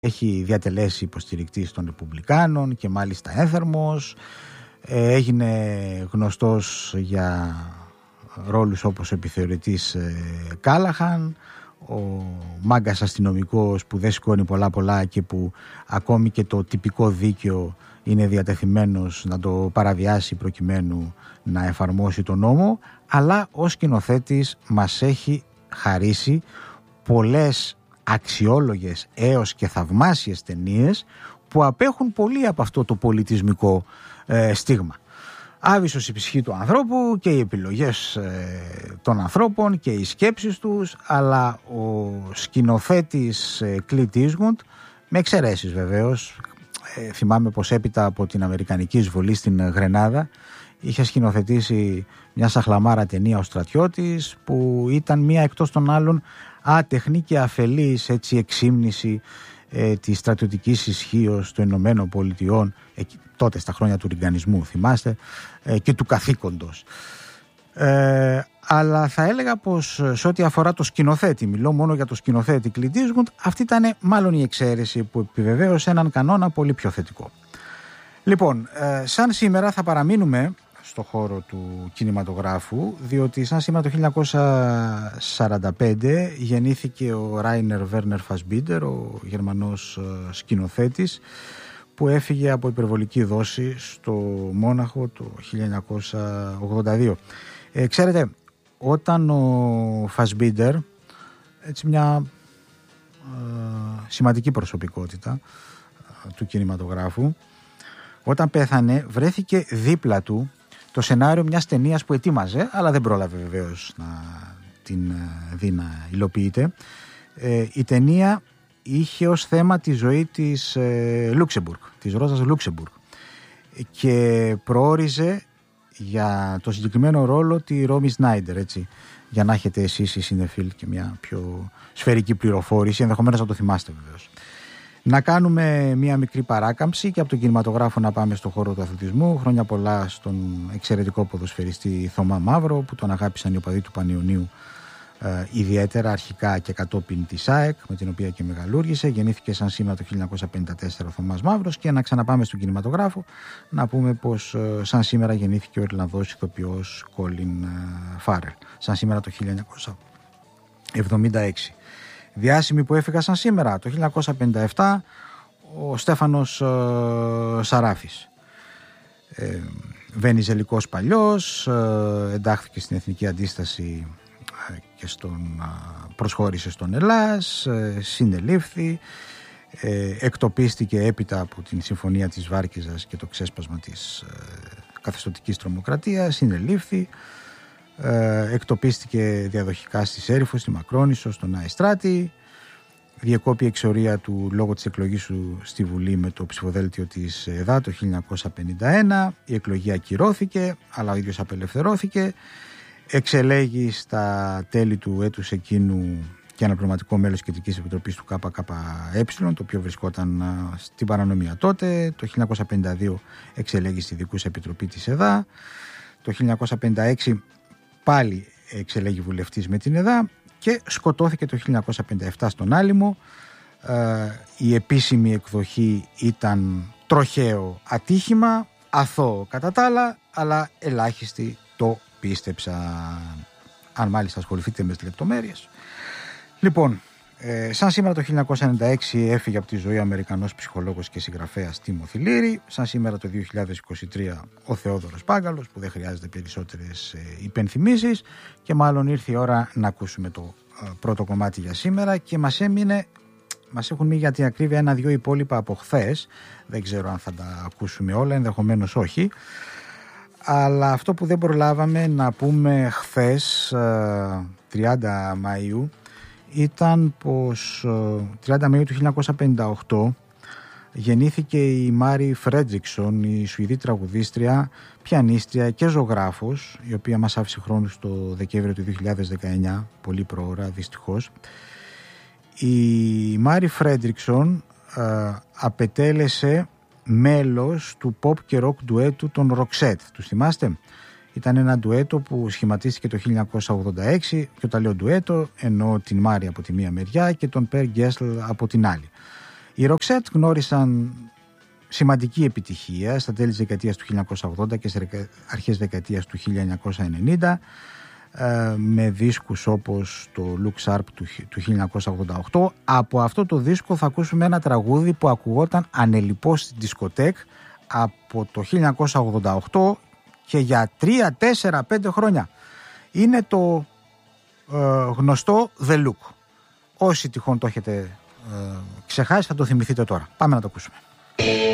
έχει διατελέσει υποστηρικτής των Ρεπουμπλικάνων και μάλιστα ένθερμος. Έγινε γνωστός για ρόλους όπως ο επιθεωρητής Κάλαχαν, ο μάγκας αστυνομικός που δεν σηκώνει πολλά και που ακόμη και το τυπικό δίκαιο είναι διατεθειμένος να το παραβιάσει προκειμένου να εφαρμόσει τον νόμο, αλλά ως σκηνοθέτης μας έχει χαρίσει πολλές αξιόλογες έως και θαυμάσιες ταινίες που απέχουν πολύ από αυτό το πολιτισμικό στίγμα. Άβυσσος η ψυχή του ανθρώπου και οι επιλογές των ανθρώπων και οι σκέψεις τους, αλλά ο σκηνοθέτης Clint Eastwood, με εξαιρέσεις βεβαίως, θυμάμαι πως έπειτα από την αμερικανική εισβολή στην Γρενάδα είχε σκηνοθετήσει μια σαχλαμάρα ταινία ο Στρατιώτης, που ήταν μια εκτός των άλλων άτεχνη και αφελής έτσι εξύμνηση της στρατιωτικής ισχύως των Ηνωμένων Πολιτειών τότε στα χρόνια του ριγκανισμού, θυμάστε, και του καθήκοντος. Αλλά θα έλεγα πως σε ό,τι αφορά το σκηνοθέτη, μιλώ μόνο για το σκηνοθέτη Clint Eastwood, αυτή ήταν μάλλον η εξαίρεση που επιβεβαίωσε έναν κανόνα πολύ πιο θετικό. Λοιπόν, σαν σήμερα θα παραμείνουμε στο χώρο του κινηματογράφου, διότι σαν σήμερα το 1945 γεννήθηκε ο Ράινερ Βέρνερ Φασμπίντερ, ο Γερμανός σκηνοθέτης, που έφυγε από υπερβολική δόση στο Μόναχο το 1982. Ξέρετε, όταν ο Φασμπίντερ, έτσι μια σημαντική προσωπικότητα του κινηματογράφου, όταν πέθανε βρέθηκε δίπλα του το σενάριο μιας ταινίας που ετοίμαζε, αλλά δεν πρόλαβε βεβαίως να την δει να υλοποιείται. Η ταινία είχε ως θέμα τη ζωή της Λούξεμπουργκ, της Ρόζας Λούξεμπουργκ, και προόριζε για το συγκεκριμένο ρόλο τη Ρόμι Σνάιντερ, έτσι, για να έχετε εσείς οι συνεφίλ και μια πιο σφαιρική πληροφόρηση, ενδεχομένως να το θυμάστε βεβαίως. Να κάνουμε μια μικρή παράκαμψη και από τον κινηματογράφο να πάμε στον χώρο του αθλητισμού. Χρόνια πολλά στον εξαιρετικό ποδοσφαιριστή Θωμά Μαύρο, που τον αγάπησαν οι οπαδοί του Πανιωνίου ιδιαίτερα, αρχικά και κατόπιν της ΑΕΚ, με την οποία και μεγαλούργησε. Γεννήθηκε σαν σήμερα το 1954 ο Θωμάς Μαύρος. Και να ξαναπάμε στον κινηματογράφο να πούμε πως σαν σήμερα γεννήθηκε ο Ιρλανδός ηθοποιός Κόλιν Φάρελ, σαν σήμερα το 1976. Διάσημοι που έφυγαν σαν σήμερα το 1957, ο Στέφανος Σαράφης, βενιζελικός παλιός, εντάχθηκε στην Εθνική Αντίσταση και προσχώρησε στον Ελλάς, συνελήφθη, εκτοπίστηκε έπειτα από την Συμφωνία της Βάρκιζας και το ξέσπασμα της καθεστωτικής τρομοκρατίας, συνελήφθη, εκτοπίστηκε διαδοχικά στη Σέριφο, στη Μακρόνισσο, στον Αϊστράτη, διεκόπη εξορία του λόγω της εκλογής του στη Βουλή με το ψηφοδέλτιο της ΕΔΑ το 1951. Η εκλογή ακυρώθηκε, αλλά ο ίδιος απελευθερώθηκε. Εξελέγει στα τέλη του έτους εκείνου και αναπληρωματικό μέλος της Κεντρικής Επιτροπής του ΚΚΕ, το οποίο βρισκόταν στην παρανομία τότε. Το 1952 εξελέγει στη Δικούσα Επιτροπή της ΕΔΑ. Το 1956 πάλι εξελέγει βουλευτής με την ΕΔΑ και σκοτώθηκε το 1957 στον Άλυμο. Η επίσημη εκδοχή ήταν τροχαίο ατύχημα, αθώο κατά τα άλλα, αλλά ελάχιστοι το πίστεψαν, αν μάλιστα ασχοληθείτε με τις λεπτομέρειες. Λοιπόν, σαν σήμερα το 1996 έφυγε από τη ζωή ο Αμερικανός ψυχολόγος και συγγραφέας Τίμοθι Λίρι. Σαν σήμερα το 2023 ο Θεόδωρος Πάγκαλος, που δεν χρειάζεται περισσότερες υπενθυμίσεις, και μάλλον ήρθε η ώρα να ακούσουμε το πρώτο κομμάτι για σήμερα. Και μας έχουν μείνει για την ακρίβεια ένα-δυο υπόλοιπα από χθες. Δεν ξέρω αν θα τα ακούσουμε όλα, ενδεχομένως όχι. Αλλά αυτό που δεν προλάβαμε να πούμε χθες, 30 Μαΐου, ήταν πως 30 Μαΐου του 1958 γεννήθηκε η Μάρι Φρέντζικσον, η Σουηδή τραγουδίστρια, πιανίστρια και ζωγράφος, η οποία μας άφησε χρόνους το Δεκέμβριο του 2019, πολύ προώρα δυστυχώς. Η Μάρι Φρέντζικσον απετέλεσε μέλος του pop και rock ντουέτου των Roxette. Τους θυμάστε? Ήταν ένα ντουέτο που σχηματίστηκε το 1986, και όταν λέω ντουέτο εννοώ την Μάρι από τη μία μεριά και τον Περ Γκέσλ από την άλλη. Οι Roxette γνώρισαν σημαντική επιτυχία στα τέλη της δεκαετίας του 1980 και στις αρχές δεκαετίας του 1990 με δίσκους όπως το Look Sharp του 1988. Από αυτό το δίσκο θα ακούσουμε ένα τραγούδι που ακουγόταν ανελιπώς στην δισκοτέκ από το 1988 και για 3, 4, 5 χρόνια. Είναι το γνωστό The Look. Όσοι τυχόν το έχετε ξεχάσει θα το θυμηθείτε τώρα. Πάμε να το ακούσουμε.